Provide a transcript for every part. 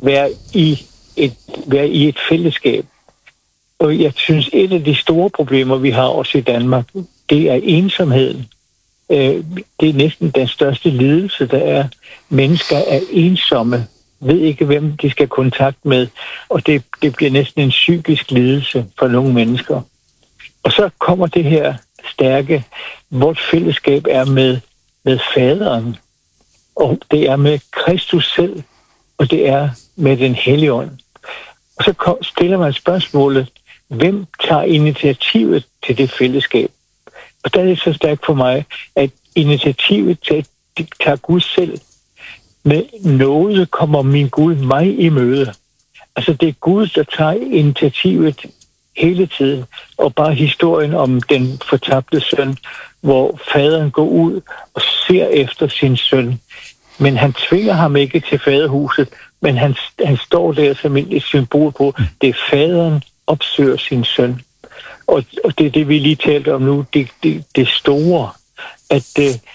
være i et fællesskab. Og jeg synes, et af de store problemer, vi har også i Danmark, det er ensomheden. Det er næsten den største lidelse, der er. Mennesker er ensomme, ved ikke, hvem de skal kontakt med, og det bliver næsten en psykisk lidelse for nogle mennesker. Og så kommer det her stærke, vort fællesskab er med faderen, og det er med Kristus selv, og det er med den hellige ånd. Og så stiller man spørgsmålet, hvem tager initiativet til det fællesskab? Og der er det så stærkt for mig, at initiativet tager Gud selv. Med nåde kommer min Gud mig i møde. Altså det er Gud, der tager initiativet hele tiden. Og bare historien om den fortabte søn, hvor faderen går ud og ser efter sin søn. Men han tvinger ham ikke til faderhuset, men han står der som et symbol på, det er faderen opsøger sin søn. Og det er det, vi lige talte om nu, det store, at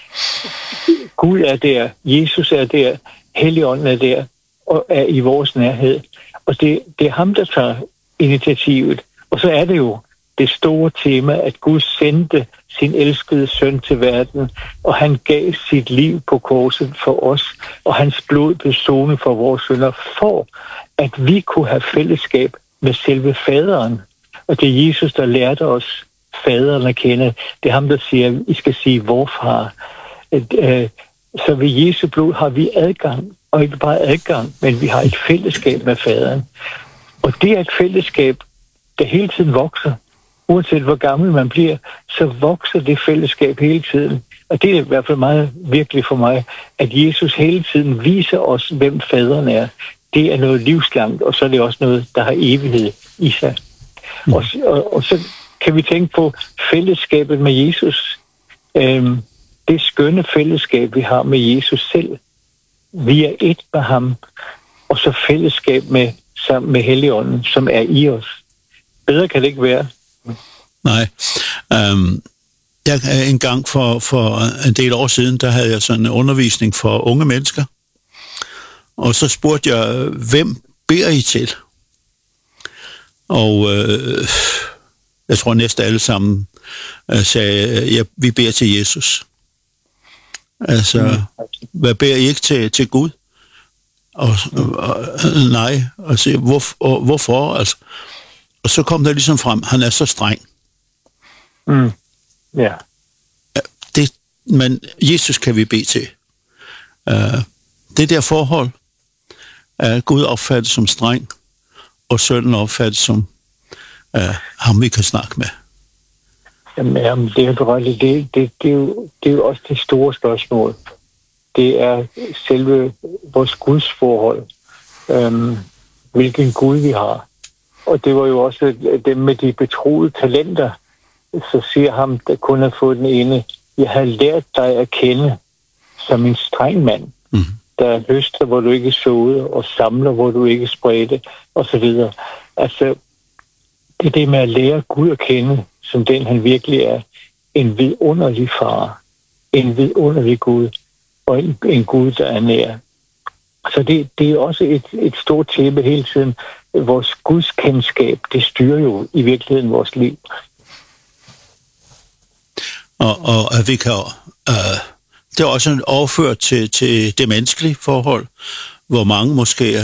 Gud er der, Jesus er der, Helligånden er der, og er i vores nærhed. Og det er ham, der tager initiativet. Og så er det jo det store tema, at Gud sendte sin elskede søn til verden, og han gav sit liv på korset for os, og hans blod blev sonet for vores synder, for at vi kunne have fællesskab med selve faderen. Og det er Jesus, der lærte os faderen at kende. Det er ham, der siger, at I skal sige vor far. Så ved Jesu blod har vi adgang, og ikke bare adgang, men vi har et fællesskab med faderen. Og det er et fællesskab, der hele tiden vokser. Uanset hvor gammel man bliver, så vokser det fællesskab hele tiden. Og det er i hvert fald meget virkelig for mig, at Jesus hele tiden viser os, hvem faderen er. Det er noget livslangt, og så er det også noget, der har evighed i sig. Og så kan vi tænke på fællesskabet med Jesus. Det skønne fællesskab, vi har med Jesus selv. Vi er et med ham, og så fællesskab sammen med Helligånden, som er i os. Bedre kan det ikke være. Nej. Jeg en gang for en del år siden, der havde jeg sådan en undervisning for unge mennesker. Og så spurgte jeg, hvem beder I til? Og jeg tror næsten alle sammen sagde, ja, vi beder til Jesus. Altså, hvad beder I ikke til Gud? Og nej, altså, hvorfor? Altså, og så kom der ligesom frem, han er så streng. Ja. Men Jesus kan vi bede til. Det der forhold er Gud opfattet som streng, og sønnen opfattet som ham, vi kan snakke med. Jamen det er berørt. Det er jo også det store spørgsmål. Det er selve vores Guds forhold. Hvilken Gud vi har. Og det var jo også dem med de betroede talenter. Så siger ham, der kun har fået den ene, jeg har lært dig at kende som en streng mand, der høster, hvor du ikke såede, og samler, hvor du ikke spredte, og så videre. Altså, det er det med at lære Gud at kende, som den han virkelig er, en vidunderlig far, en vidunderlig Gud, og en Gud, der er nær. Så det er også et stort tema hele tiden. Vores gudskendskab, det styrer jo i virkeligheden vores liv. Og vi kan det er også overført til det menneskelige forhold, hvor mange måske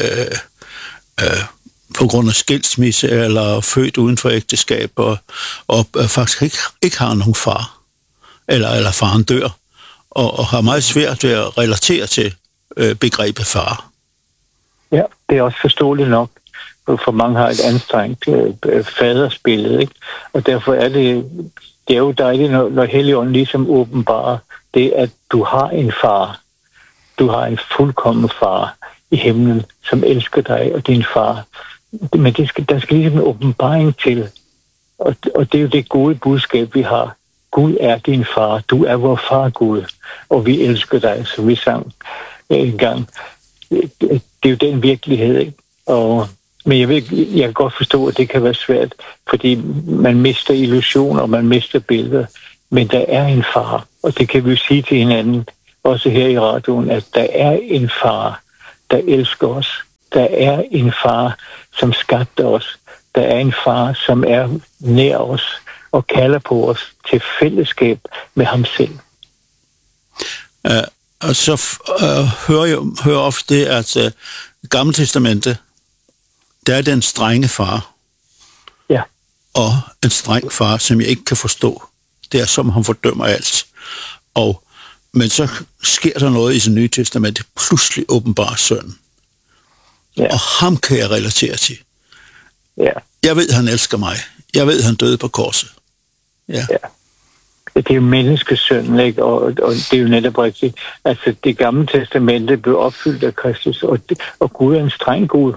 på grund af skilsmisse eller født uden for ægteskab og faktisk ikke har nogen far, eller faren dør, og har meget svært ved at relatere til begrebet far. Ja, det er også forståeligt nok, for mange har et anstrengt fadersbillede, ikke? Og derfor er det er jo dejligt, når Helligånden ligesom åbenbarer det, at du har en far. Du har en fuldkommen far i himlen, som elsker dig og din far. Men der skal ligesom en åbenbaring til. Og det er jo det gode budskab, vi har. Gud er din far. Du er vor far, Gud. Og vi elsker dig, som vi sang en gang. Det er jo den virkelighed, ikke? Men jeg kan godt forstå, at det kan være svært, fordi man mister illusioner, og man mister billeder. Men der er en far, og det kan vi jo sige til hinanden, også her i radioen, at der er en far, der elsker os, der er en far, som skabte os. Der er en far, som er nær os og kalder på os til fællesskab med ham selv. Og så hører ofte det, at Gamle Testamente, der er den strenge far. Ja. Og en streng far, som jeg ikke kan forstå. Det er som, han fordømmer alt. Men så sker der noget i det nye testamente, pludselig åbenbarer sønnen. Ja. Og ham kan jeg relatere til. Ja. Jeg ved, han elsker mig. Jeg ved, han døde på korset. Ja. Ja. Det er jo menneskesønnen, ikke? Og det er jo netop rigtigt. Altså, det Gamle Testamente blev opfyldt af Kristus, og Gud er en streng Gud.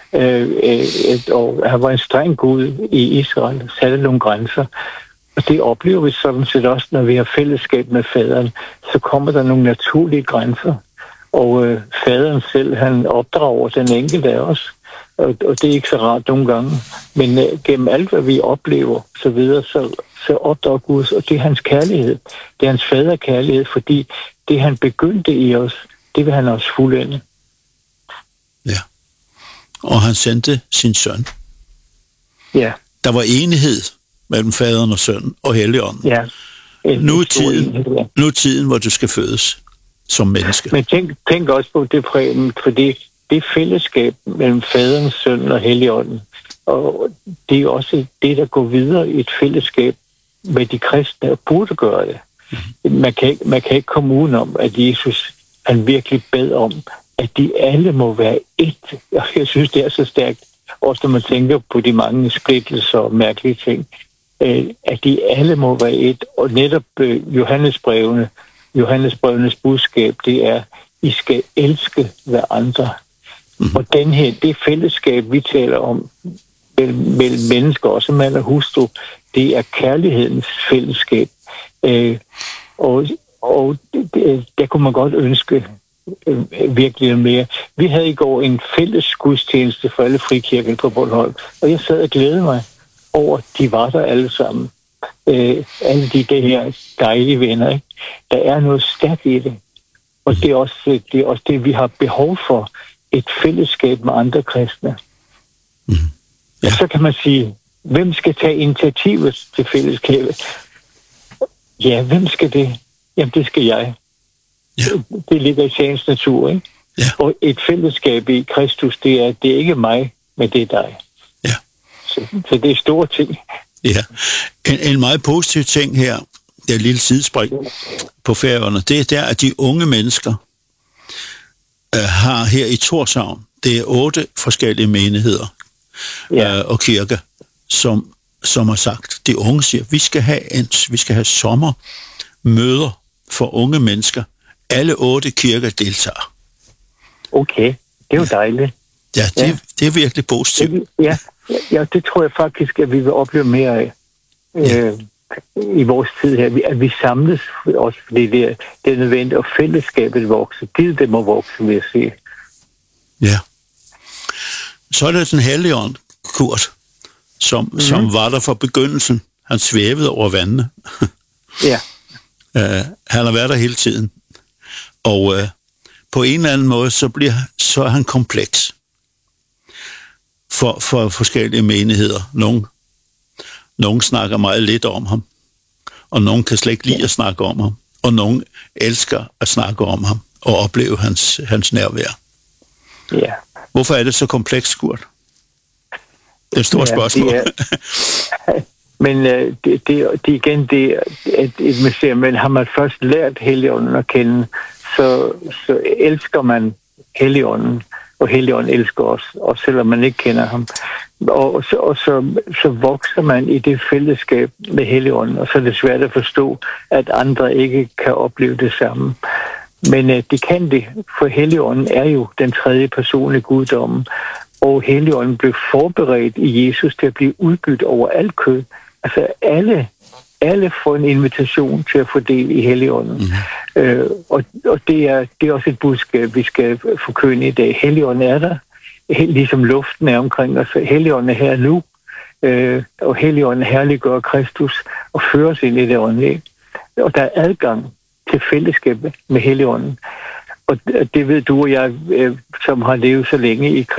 Og han var en streng Gud i Israel, satte nogle grænser. Og det oplever vi sådan set også, når vi har fællesskab med faderen, så kommer der nogle naturlige grænser. Og faderen selv, han opdrager den enkelte af os. Og det er ikke så rart nogle gange. Men gennem alt, hvad vi oplever, så videre, så opdrager Gud, og det er hans kærlighed. Det er hans faderkærlighed, fordi det, han begyndte i os, det vil han også fuldende. Ja. Og han sendte sin søn. Ja. Der var enighed mellem faderen og sønnen og Helligånden. Ja. Nu er tiden, hvor du skal fødes som menneske. Men tænk også på det, Preben, fordi det fællesskab mellem faderen, sønnen og Helligånden, og det er også det, der går videre i et fællesskab med de kristne, og burde gøre det. Man kan ikke komme udenom, at Jesus, han virkelig bad om, at de alle må være ét. Og jeg synes, det er så stærkt, også når man tænker på de mange splittelser og mærkelige ting, at de alle må være ét. Og netop Johannesbrevenes budskab, det er, I skal elske hverandre. Og det fællesskab, vi taler om, mellem mennesker, også mand og hustru, det er kærlighedens fællesskab. Og der kunne man godt ønske virkelig mere. Vi havde i går en fælles gudstjeneste for alle frikirker på Bornholm, og jeg sad og glædede mig over, at de var der alle sammen. Alle de her dejlige venner, ikke? Der er noget stærkt i det. Og det er også det, vi har behov for, et fællesskab med andre kristne. Ja. Og så kan man sige, hvem skal tage initiativet til fællesskabet? Ja, hvem skal det? Jamen, det skal jeg. Ja. Det ligger i sagens natur, ikke? Ja. Og et fællesskab i Kristus, det er ikke mig, men det er dig. Ja. Så det er store ting. Ja. En meget positiv ting her, det er et lille sidespring på Færøerne, det er der, at de unge mennesker har her i Tórshavn, det er 8 forskellige menigheder og kirker, som har sagt, de unge siger, vi skal have sommermøder for unge mennesker. Alle 8 kirker deltager. Okay, det er jo dejligt. Ja, det er virkelig positivt. Ja, det tror jeg faktisk, at vi vil opleve mere af i vores tid her. At vi samles også, fordi det er nødvendigt, at fællesskabet vokser. Det må vokse, vil jeg sige. Ja. Så er det den Helligånd, Kurt, som var der fra begyndelsen. Han svævede over vandene. Ja. Han har været der hele tiden. Og på en eller anden måde, så er han kompleks for forskellige menigheder. Nogle snakker meget lidt om ham, og nogle kan slet ikke lide at snakke om ham, og nogle elsker at snakke om ham og opleve hans nærvær. Ja. Hvorfor er det så komplekst, Kurt? Det er et stort spørgsmål. Men men har man først lært Helligånden at kende, så elsker man Helligånden, og Helligånden elsker os, også selvom man ikke kender ham. Og så vokser man i det fællesskab med Helligånden, og så er det svært at forstå, at andre ikke kan opleve det samme. Men det kan det, for Helligånden er jo den tredje person i guddommen, og Helligånden blev forberedt i Jesus til at blive udgydt over alt kød. Altså alle får en invitation til at få del i Helligånden. Og det er også et budskab, vi skal forkynde i dag. Helligånden er der, ligesom luften er omkring os. Helligånden er her nu, og Helligånden herliggør Kristus og fører os ind i det åndelige. Og der er adgang til fællesskab med Helligånden. Og det ved du og jeg, som har levet så længe i